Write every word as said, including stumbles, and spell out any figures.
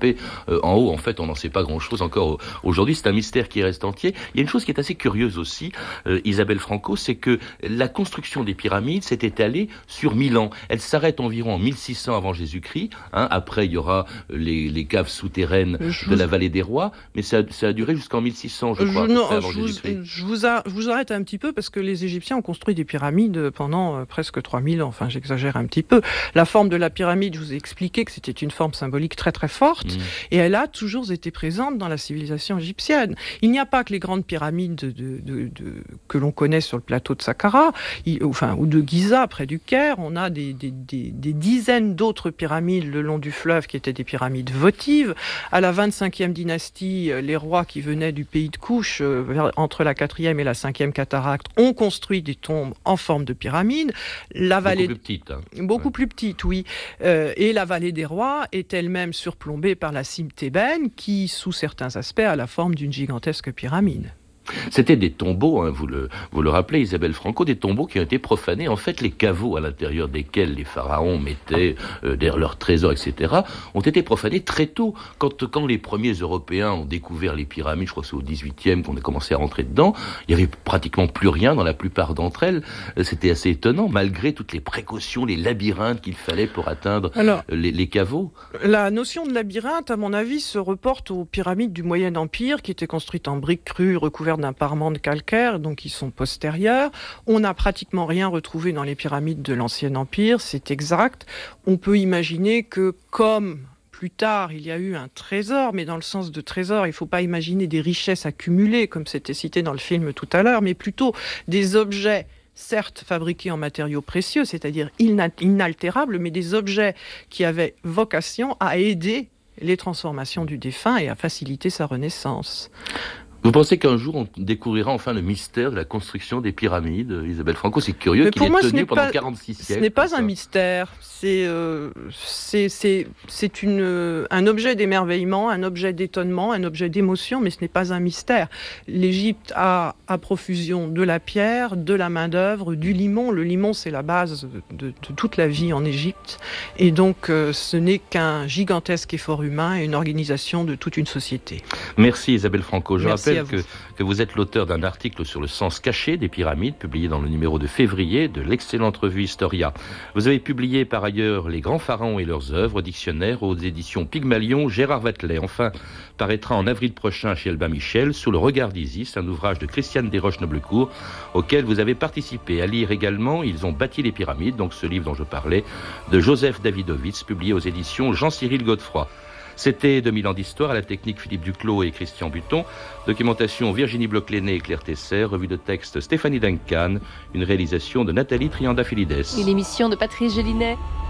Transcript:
développé euh, en haut. En fait, on n'en sait pas grand-chose encore aujourd'hui. C'est un mystère qui reste entier. Il y a une chose qui est assez curieuse aussi, euh, Isabelle Franco, c'est que la construction des pyramides s'est étalée sur mille ans. Elle s'arrête environ en mille six cents avant Jésus-Christ. Hein. Après, il y aura les, les caves souterraines je de vous... la vallée des rois, mais ça, ça a duré jusqu'en mille six cents, je crois. Je, non, avant je, vous, je, vous a, je vous arrête un petit peu parce que les Égyptiens ont construit des pyramides pendant euh, presque trois mille ans. Enfin, j'exagère un petit peu. La forme de la pyramide, je vous ai expliqué que c'était une forme symbolique très très forte mmh. et elle a toujours été présente dans la civilisation égyptienne. Il n'y a pas que les grandes pyramides de, de, de, de, que l'on connaît sur le plateau de Saqqara, il, enfin, ou de Giza, près du Caire. On a des, des, des, des dizaines d'autres pyramides le long du fleuve qui étaient des pyramides votives. À la vingt-cinquième dynastie, les rois qui venaient du pays de Couche, euh, entre la quatrième et la cinquième cataracte, ont construit des tombes en forme de pyramide. La vallée... Beaucoup plus petite. Hein. Beaucoup ouais. plus petite, oui. Euh, et la vallée des rois est elle-même surplombée par la cime thébaine qui, sous certains aspects, a la forme d'une gigantesque pyramide. C'était des tombeaux, hein, vous, le, vous le rappelez Isabelle Franco, des tombeaux qui ont été profanés. En fait, les caveaux à l'intérieur desquels les pharaons mettaient euh, leurs trésors, et cetera, ont été profanés très tôt. Quand, quand les premiers Européens ont découvert les pyramides, je crois que c'est au dix-huitième qu'on a commencé à rentrer dedans, il n'y avait pratiquement plus rien dans la plupart d'entre elles. C'était assez étonnant, malgré toutes les précautions, les labyrinthes qu'il fallait pour atteindre Alors, les, les caveaux. La notion de labyrinthe, à mon avis, se reporte aux pyramides du Moyen Empire, qui étaient construites en briques crues recouvertes d'un parement de calcaire, donc ils sont postérieurs. On n'a pratiquement rien retrouvé dans les pyramides de l'Ancien Empire, c'est exact. On peut imaginer que comme plus tard, il y a eu un trésor, mais dans le sens de trésor, il ne faut pas imaginer des richesses accumulées, comme c'était cité dans le film tout à l'heure, mais plutôt des objets certes fabriqués en matériaux précieux, c'est-à-dire inaltérables, mais des objets qui avaient vocation à aider les transformations du défunt et à faciliter sa renaissance. Vous pensez qu'un jour on découvrira enfin le mystère de la construction des pyramides, Isabelle Franco? C'est curieux qu'il ait tenu pendant quarante-six siècles. Ce n'est pas un mystère, c'est, euh, c'est, c'est, c'est une, un objet d'émerveillement, un objet d'étonnement, un objet d'émotion, mais ce n'est pas un mystère. L'Égypte a à profusion de la pierre, de la main-d'œuvre, du limon. Le limon, c'est la base de, de toute la vie en Égypte. Et donc, euh, ce n'est qu'un gigantesque effort humain et une organisation de toute une société. Merci Isabelle Franco. Je Merci. Que, que vous êtes l'auteur d'un article sur le sens caché des pyramides, publié dans le numéro de février de l'excellente revue Historia. Vous avez publié par ailleurs Les grands pharaons et leurs œuvres, dictionnaire aux éditions Pygmalion, Gérard Vatelet. Enfin, paraîtra en avril prochain chez Albin Michel, Sous le regard d'Isis, un ouvrage de Christiane Desroches-Noblecourt, auquel vous avez participé. À lire également Ils ont bâti les pyramides, donc ce livre dont je parlais, de Joseph Davidovitz, publié aux éditions Jean-Cyril Godefroy. C'était deux mille ans d'histoire, à la technique Philippe Duclos et Christian Buton, documentation Virginie Bloch-Léné et Claire Tesser, revue de texte Stéphanie Duncan, une réalisation de Nathalie Triandafilides. Une émission de Patrice Gélinet.